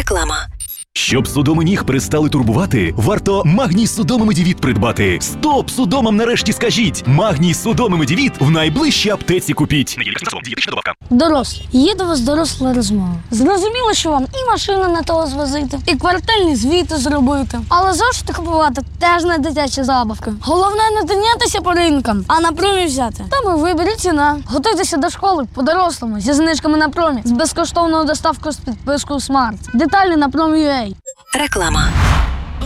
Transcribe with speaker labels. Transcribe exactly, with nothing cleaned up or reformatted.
Speaker 1: Реклама.
Speaker 2: Щоб судоми ніг перестали турбувати, варто Магній Судоми Медівіт придбати. Стоп судомам нарешті скажіть! Магній Судоми Медівіт в найближчій аптеці купіть.
Speaker 3: Дорослі, є до вас доросла розмова. Зрозуміло, що вам і машину не того звозити, і квартальні звіти зробити. Але завжди купувати теж не дитячі забавки. Головне не тинятися по ринкам, а на промі взяти. Там і вибір, і ціна. Готуйтеся до школи по-дорослому, зі знижками на промі, з безкоштовною доставкою з підпискою Смарт. Деталі на промі.ua.
Speaker 1: Реклама.